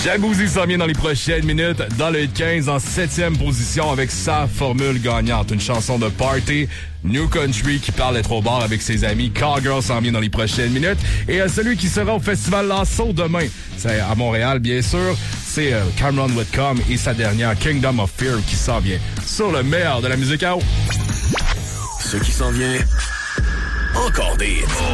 Jacuzzi s'en vient dans les prochaines minutes. Dans le 15, en 7e position avec sa formule gagnante. Une chanson de party, New Country qui parle d'être au bar avec ses amis. Cowgirl s'en vient dans les prochaines minutes. Et celui qui sera au Festival Lasso demain, c'est à Montréal, bien sûr. C'est Cameron Whitcomb et sa dernière Kingdom of Fear qui s'en vient sur le meilleur de la musique à eau. Ce qui s'en vient, encore des